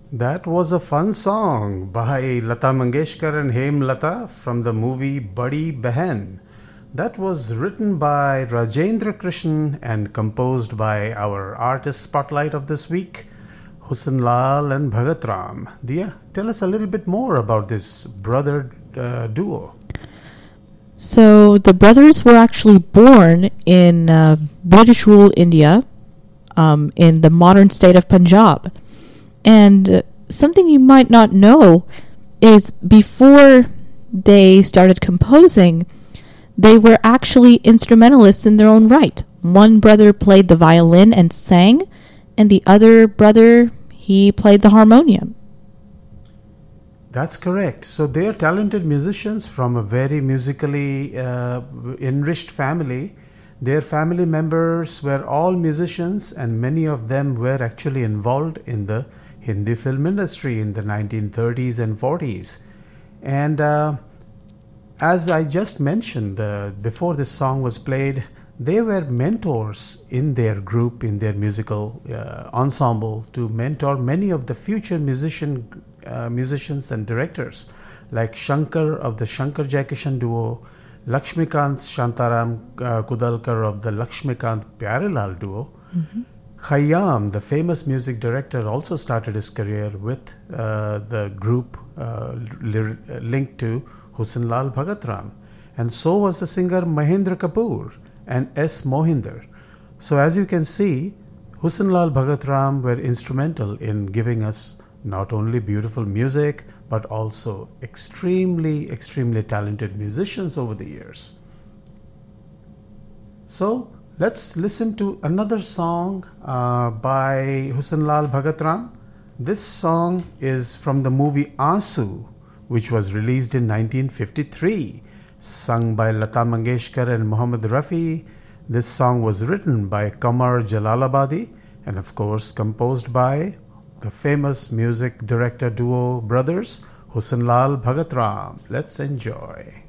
That was a fun song by Lata Mangeshkar and Hem Lata from the movie Badi Behen. That was written by Rajendra Krishan and composed by our artist spotlight of this week, Husn Lal and Bhagat Ram. Dia, tell us a little bit more about this brother duo. So the brothers were actually born in British rule India, in the modern state of Punjab. And something you might not know is before they started composing, they were actually instrumentalists in their own right. One brother played the violin and sang, and the other brother, he played the harmonium. That's correct. So they are talented musicians from a very musically enriched family. Their family members were all musicians, and many of them were actually involved in the Hindi film industry in the 1930s and 40s. And as I just mentioned before this song was played, they were mentors in their group, in their musical ensemble, to mentor many of the future musicians and directors, like Shankar of the Shankar Jaikishan duo, Lakshmikant Shantaram Kudalkar of the Lakshmikant Pyarelal duo. Mm-hmm. Khayyam, the famous music director, also started his career with the group linked to Husn Lal Bhagat Ram. And so was the singer Mahendra Kapoor and S. Mohinder. So as you can see, Husn Lal Bhagat Ram were instrumental in giving us not only beautiful music, but also extremely talented musicians over the years. So let's listen to another song by Husn Lal Bhagat Ram. This song is from the movie Aansu, which was released in 1953, sung by Lata Mangeshkar and Mohammed Rafi. This song was written by Qamar Jalalabadi and of course composed by the famous music director duo brothers Husn Lal Bhagat Ram. Let's enjoy.